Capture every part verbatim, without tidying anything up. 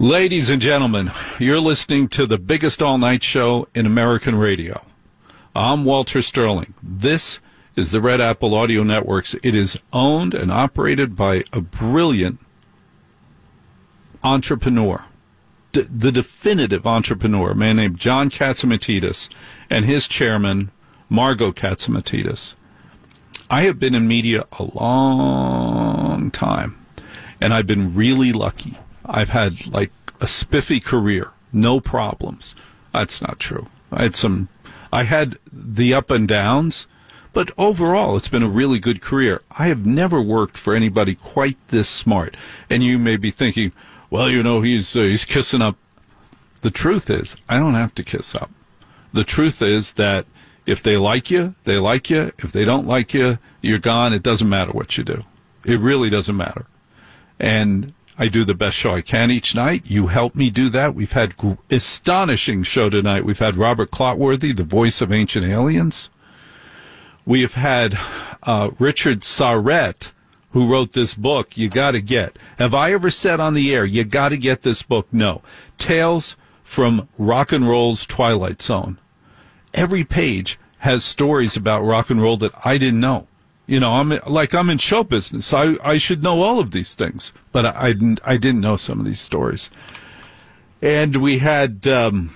Ladies and gentlemen, you're listening to the biggest all-night show in American radio. I'm Walter Sterling. This is the Red Apple Audio Networks. It is owned and operated by a brilliant entrepreneur, D- the definitive entrepreneur, a man named John Catsimatidis, and his chairman, Margo Catsimatidis. I have been in media a long time, and I've been really lucky. I've had, like, a spiffy career, no problems. That's not true. I had some, I had the up and downs, but overall, it's been a really good career. I have never worked for anybody quite this smart. And you may be thinking, well, you know, he's uh, he's kissing up. The truth is, I don't have to kiss up. The truth is that if they like you, they like you. If they don't like you, you're gone. It doesn't matter what you do. It really doesn't matter. And I do the best show I can each night. You help me do that. We've had g- astonishing show tonight. We've had Robert Clotworthy, the voice of Ancient Aliens. We have had uh, Richard Sarrett, who wrote this book, You Gotta Get. Have I ever said on the air, you gotta get this book? No. Tales from Rock and Roll's Twilight Zone. Every page has stories about rock and roll that I didn't know. You know, I'm like I'm in show business. I, I should know all of these things, but I, I didn't. I didn't know some of these stories. And we had um,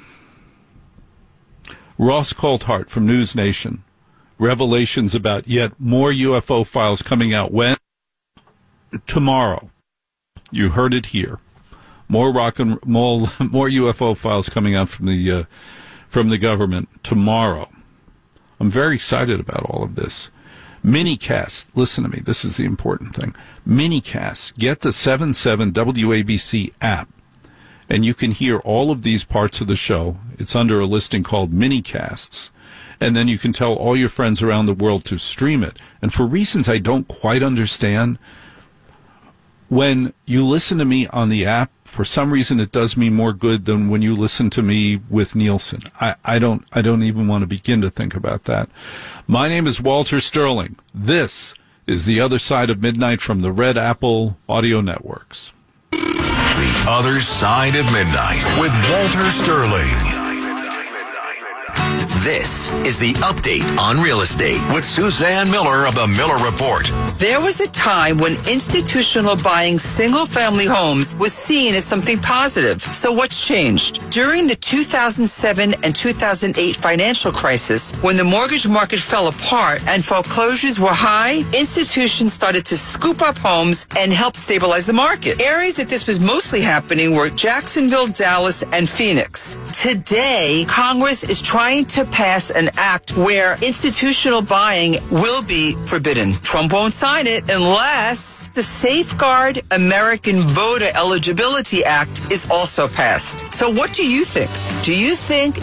Ross Coulthart from News Nation, revelations about yet more U F O files coming out. When? Tomorrow. You heard it here. More rock and more more U F O files coming out from the uh, from the government tomorrow. I'm very excited about all of this. Minicast, listen to me, this is the important thing. Minicast, get the seven seven W A B C app, and you can hear all of these parts of the show. It's under a listing called Minicasts, and then you can tell all your friends around the world to stream it. And for reasons I don't quite understand, when you listen to me on the app, for some reason it does me more good than when you listen to me with Nielsen. I, I don't I don't even want to begin to think about that. My name is Walter Sterling. This is The Other Side of Midnight from the Red Apple Audio Networks. The Other Side of Midnight with Walter Sterling. This is the update on real estate with Suzanne Miller of the Miller Report. There was a time when institutional buying single-family homes was seen as something positive. So what's changed? During the two thousand seven and two thousand eight financial crisis, when the mortgage market fell apart and foreclosures were high, institutions started to scoop up homes and help stabilize the market. Areas that this was mostly happening were Jacksonville, Dallas, and Phoenix. Today, Congress is trying to pass an act where institutional buying will be forbidden. Trump won't sign it unless the Safeguard American Voter Eligibility Act is also passed. So what do you think? Do you think